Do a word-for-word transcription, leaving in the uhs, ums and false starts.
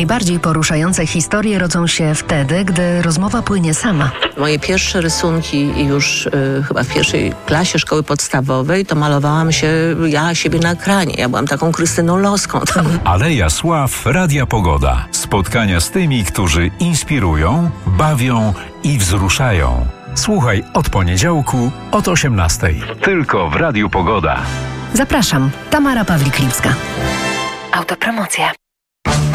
Najbardziej poruszające historie rodzą się wtedy, gdy rozmowa płynie sama. Moje pierwsze rysunki już y, chyba w pierwszej klasie szkoły podstawowej to malowałam się ja siebie na ekranie. Ja byłam taką Krystyną Loską. Tam. Aleja Sław, Radia Pogoda. Spotkania z tymi, którzy inspirują, bawią i wzruszają. Słuchaj od poniedziałku od osiemnastej. Tylko w Radiu Pogoda. Zapraszam, Tamara Pawlik-Lipska. Autopromocja.